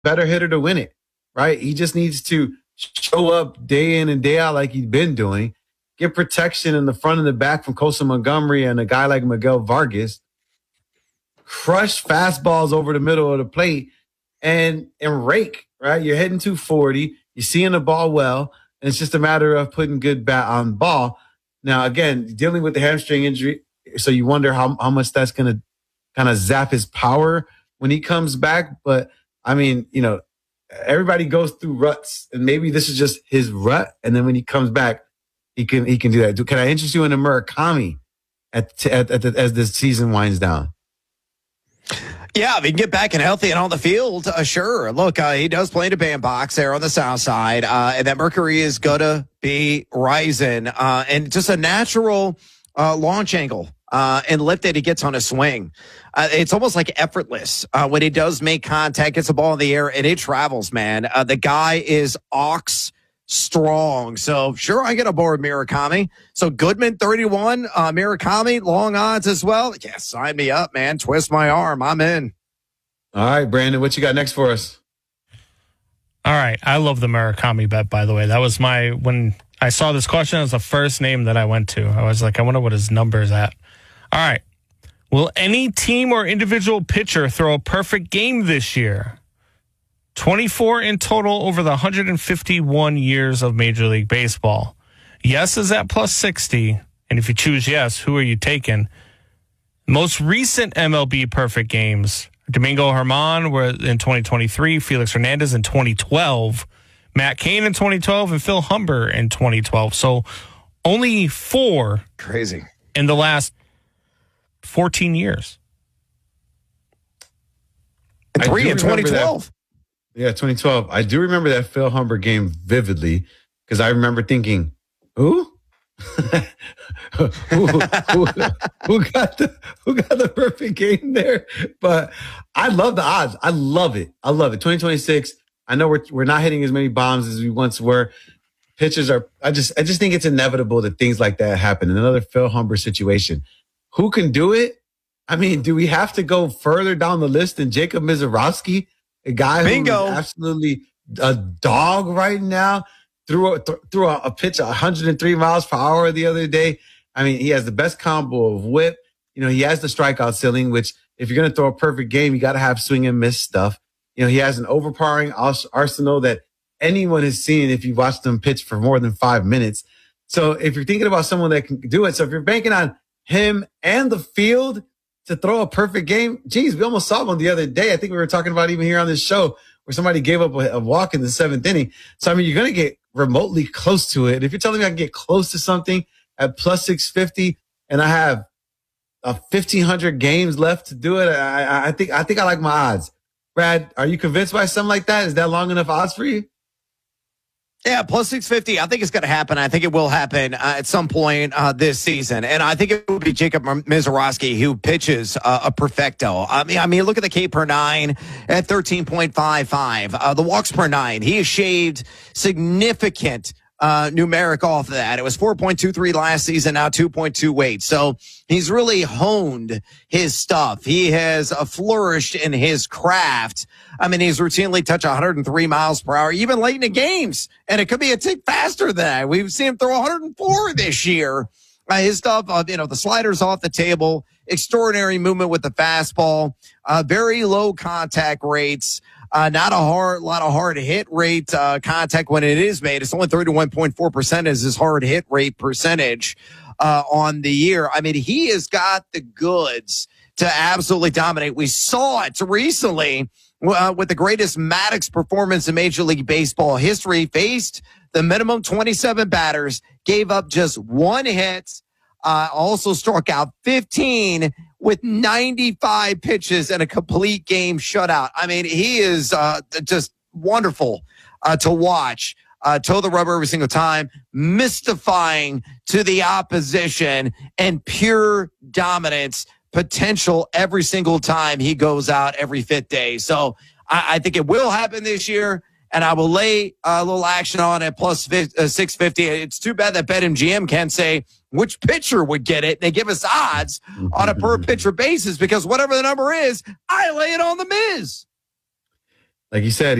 better hitter to win it, right? He just needs to show up day in and day out like he's been doing, get protection in the front and the back from Costa Montgomery and a guy like Miguel Vargas, crush fastballs over the middle of the plate and rake, right? You're hitting 240. You're seeing the ball well. And it's just a matter of putting good bat on ball. Now, again, dealing with the hamstring injury, so you wonder how much that's going to kind of zap his power when he comes back. But, I mean, everybody goes through ruts, and maybe this is just his rut. And then when he comes back, he can do that. Can I interest you in the Murakami as this season winds down? Yeah, if he can get back and healthy and on the field, sure. Look, he does play in a bandbox there on the south side, and that Mercury is going to be rising. And just a natural launch angle and lift that he gets on a swing. It's almost like effortless when he does make contact, gets the ball in the air, and it travels, man. The guy is ox strong. So, sure, I get aboard Murakami. So, Goodman, 31, Murakami, long odds as well. Yeah, sign me up, man. Twist my arm. I'm in. All right, Brandon, what you got next for us? All right. I love the Murakami bet, by the way. That was when I saw this question, it was the first name that I went to. I was like, I wonder what his number is at. All right. Will any team or individual pitcher throw a perfect game this year? 24 in total over the 151 years of Major League Baseball. Yes is at plus 60. And if you choose yes, who are you taking? Most recent MLB perfect games. Domingo Germán were in 2023, Felix Hernandez in 2012, Matt Cain in 2012, and Phil Humber in 2012. So only 4 crazy in the last 14 years. And 3 in 2012. Yeah, 2012. I do remember that Phil Humber game vividly because I remember thinking, who? who got the perfect game there? But I love the odds. I love it. 2026. I know we're not hitting as many bombs as we once were. Pitchers are. I just think it's inevitable that things like that happen. In another Phil Humber situation, who can do it? I mean, do we have to go further down the list than Jacob Misiorowski? A guy who's absolutely a dog right now, threw a pitch 103 miles per hour the other day. I mean, he has the best combo of whip. He has the strikeout ceiling, which if you're going to throw a perfect game, you got to have swing and miss stuff. He has an overpowering arsenal that anyone has seen if you watched them pitch for more than 5 minutes. So if you're thinking about someone that can do it, so if you're banking on him and the field to throw a perfect game, geez, we almost saw one the other day. I think we were talking about even here on this show where somebody gave up a walk in the 7th inning. So, I mean, you're going to get remotely close to it. If you're telling me I can get close to something at plus 650 and I have 1,500 games left to do it, I think I like my odds. Brad, are you convinced by something like that? Is that long enough odds for you? Yeah, plus 650. I think it's going to happen. I think it will happen at some point this season. And I think it will be Jacob Misiorowski who pitches a perfecto. I mean, look at the K per 9 at 13.55. The walks per 9. He has shaved significant numeric off of that. It was 4.23 last season, now 2.28. So he's really honed his stuff. He has flourished in his craft. I mean, he's routinely touched 103 miles per hour, even late in the games. And it could be a tick faster than that. We've seen him throw 104 this year. His stuff, the sliders off the table, extraordinary movement with the fastball, very low contact rates. Not a lot of hard hit rate contact when it is made. It's only 31.4% is his hard hit rate percentage on the year. I mean, he has got the goods to absolutely dominate. We saw it recently with the greatest Maddox performance in Major League Baseball history. Faced the minimum 27 batters, gave up just 1 hit, also struck out 15 with 95 pitches and a complete game shutout. I mean, he is just wonderful to watch. Toe the rubber every single time, mystifying to the opposition, and pure dominance potential every single time he goes out every 5th day. So I think it will happen this year, and I will lay a little action on it plus 650. It's too bad that BetMGM can't say which pitcher would get it. They give us odds on a per pitcher basis because whatever the number is, I lay it on the Miz. like you said,